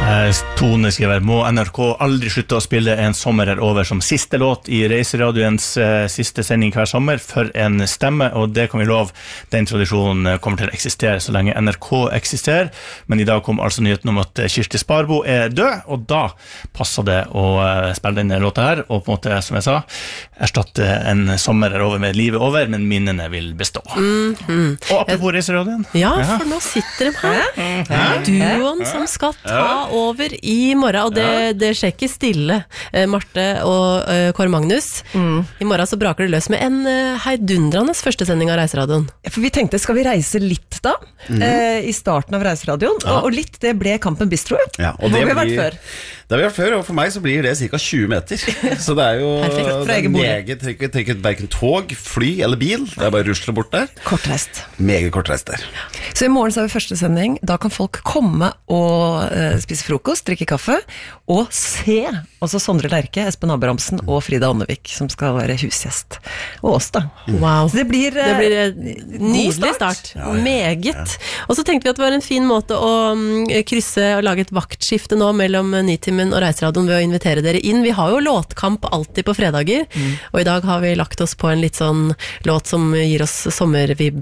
Tone skriver, må NRK aldri slutte å spille En sommer over som siste låt I Reiseradioens siste sending hver sommer for en stemme, og det kan vi love, den tradisjonen kommer til å eksistere så lenge NRK eksisterer, men I dag kom altså nyheten om at Kirsti Sparbo død, og da passer det å spille denne låta her, og på en måte, som jeg sa, erstatte En sommer over med livet over, men minnene vil bestå. Og apropos Reiseradioen. Ja, for nå sitter de her. Duoen som skal ta over I morgen, og det skjer ikke stille, Marte og Kåre Magnus. I morgen så braker det løs med en heidundrende første sending av Reiseradioen. For vi tenkte, skal vi reise litt da? I starten av Reiseradioen, og litt, det ble Kampen Bistro. Ja, og det har vi vært før. Det har vi vært før, og for meg så blir det cirka 20 meter. Så det jo meget, trenger hverken tog, fly eller bil. Det bare rusler bort der. Kortreist. Meget kortreist der. Så I morgen så har vi første sending. Da kan folk komme og spise frokost, drikke kaffe, og se også Sondre Lerche, Espen Abrahamsen og Frida Ånnevik, som skal være husgjest. Og oss da. Wow. Så det blir nydelig start. Meget. Og så tenkte vi at det var en fin måte å krysse og lage et vaktskifte nå mellom Nitimen og Reiseradioen ved å invitere dere inn. Vi har jo låtkamp alltid på fredager, og I dag har vi lagt oss på en litt sånn låt som gir oss sommervibb.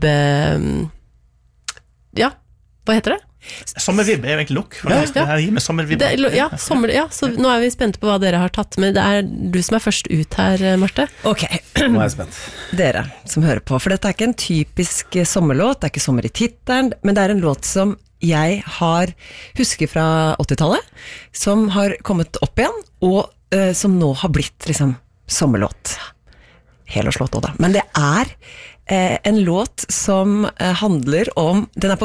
Ja, hva heter det? Sommervibb jo egentlig nok. Det her gir meg sommervibb. Så nå vi spente på hva dere har tatt med. Det du som først ut her, Marte. Ok, nå jeg spent. Dere som hører på, for dette ikke en typisk sommerlåt, det ikke sommer I titelen, men det en låt som jeg husker fra 80-tallet, som har kommet opp igjen, og som nå har blitt liksom sommerlåt. Helårslåt også da. Men det en låt som handler om, den på